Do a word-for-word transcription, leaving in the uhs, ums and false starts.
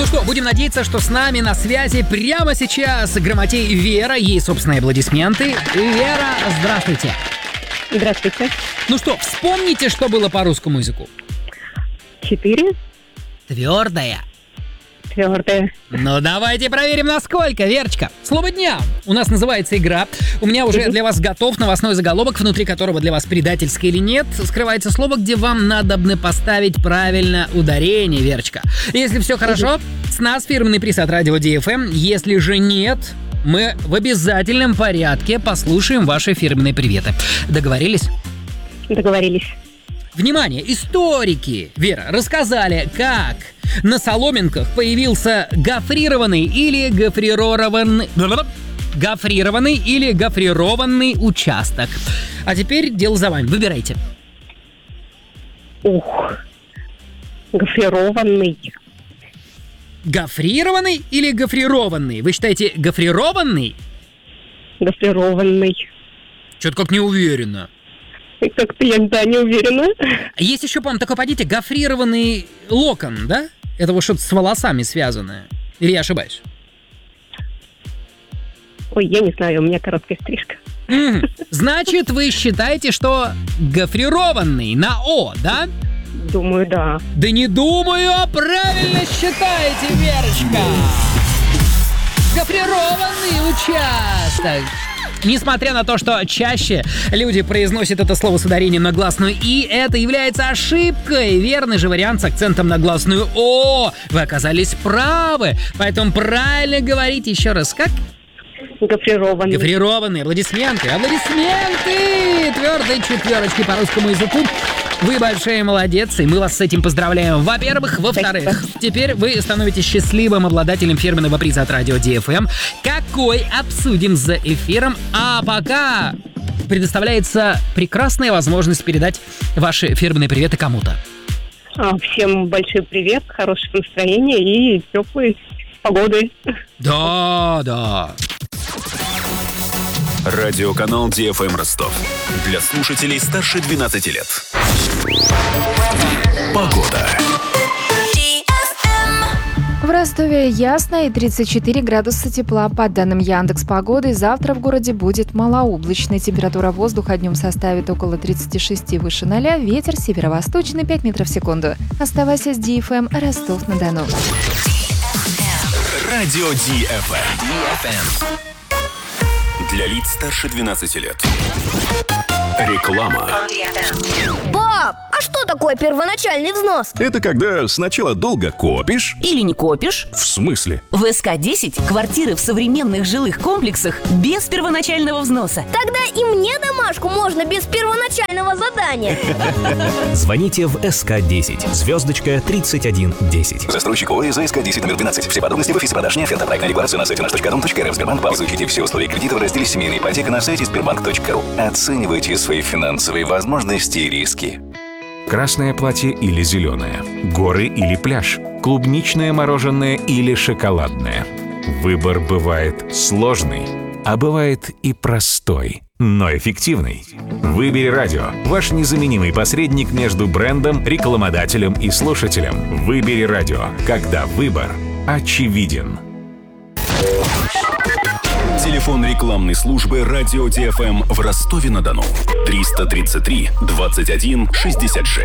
Ну что, будем надеяться, что с нами на связи прямо сейчас грамотей Вера. Ей собственные аплодисменты. Вера, здравствуйте. Здравствуйте. Ну что, вспомните, что было по русскому языку. Четыре. Твердая. Твердая. Ну, давайте проверим, насколько. Верочка, слово дня у нас называется игра. У меня уже для вас готов новостной заголовок, внутри которого для вас предательское или нет, скрывается слово, где вам надобно поставить правильно ударение, Верочка. Если все хорошо, с нас фирменный приз от радио ди эф эм. Если же нет, мы в обязательном порядке послушаем ваши фирменные приветы. Договорились? Договорились. Внимание, историки, Вера, рассказали, как на соломинках появился гофрированный или гофрированный... гофрированный или гофрированный участок. А теперь дело за вами, выбирайте. Ух, гофрированный. Гофрированный или гофрированный? Вы считаете гофрированный? Гофрированный. Что-то как не уверенно. Как-то я, да, не уверена. Есть еще, по-моему, такое понятие гофрированный локон, да? Это вот что-то с волосами связанное. Или я ошибаюсь? Ой, я не знаю, у меня короткая стрижка. Mm. Значит, вы считаете, что гофрированный на О, да? Думаю, да. Да не думаю, а правильно считаете, Верочка. Гофрированный участок. Несмотря на то, что чаще люди произносят это слово с ударением на гласную «и», это является ошибкой. Верный же вариант с акцентом на гласную «о». Вы оказались правы, поэтому правильно говорите еще раз. Как? Гофрированный. Гофрированный. Аплодисменты. Аплодисменты. Твердые четверочки по русскому языку. Вы большие молодец, и мы вас с этим поздравляем. Во-первых. Во-вторых, теперь вы становитесь счастливым обладателем фирменного приза от радио ди эф эм. Какой обсудим за эфиром. А пока предоставляется прекрасная возможность передать ваши фирменные приветы кому-то. А, всем большой привет, хорошего настроения и теплой погоды. Да, да. Радиоканал ди эф эм Ростов. Для слушателей старше двенадцати лет. Погода. В Ростове ясно и тридцать четыре градуса тепла. По данным Яндекс.Погоды, завтра в городе будет малооблачно. Температура воздуха днем составит около тридцать шесть выше ноля. Ветер северо-восточный пять метров в секунду. Оставайся с ди эф эм Ростов-на-Дону. Радио ди эф эм. Для лиц старше двенадцати лет. Реклама. Пап, а что такое первоначальный взнос? Это когда сначала долго копишь. Или не копишь. В смысле? В эс ка десять квартиры в современных жилых комплексах без первоначального взноса. Тогда и мне домашку можно без первоначального задания. Звоните в эс ка десять, звездочка тридцать один десять. Застройщик ООО эс ка десять номер двенадцать. Все подробности в офисе продаж НЕФ. Проектная декларация на сайте наш точка ру точка эр эф. Сбербанк. Изучите все условия кредита в разделе «Семейная ипотека» на сайте сбербанк точка ру. Оценивайте свои финансовые возможности и риски. Красное платье или зеленое, горы или пляж, клубничное мороженое или шоколадное. Выбор бывает сложный, а бывает и простой, но эффективный. Выбери радио, ваш незаменимый посредник между брендом, рекламодателем и слушателем. Выбери радио, когда выбор очевиден. Телефон рекламной службы радио ди эф эм в Ростове-на-Дону. триста тридцать три двадцать один шестьдесят шесть.